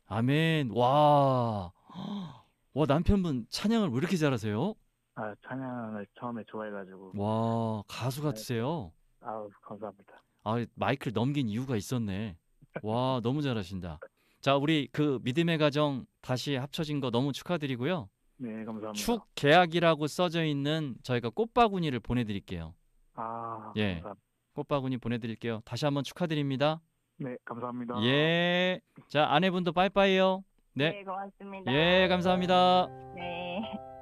아멘. 와. 와, 남편분 찬양을 왜 이렇게 잘하세요? 아, 찬양을 처음에 좋아해가지고. 와, 가수 네, 또, 같으세요. 아우, 감사합니다. 아, 마이크를 넘긴 이유가 있었네. 와, 너무 잘하신다. 자, 우리 그 믿음의 가정 다시 합쳐진 거 너무 축하드리고요. 네, 감사합니다. 축 계약이라고 써져 있는 저희가 꽃바구니를 보내드릴게요. 아, 예, 감사합니다. 꽃바구니 보내드릴게요. 다시 한번 축하드립니다. 네, 감사합니다. 예. 자, 아내분도 빠이빠이요. 네. 네, 고맙습니다. 예, 감사합니다. 네.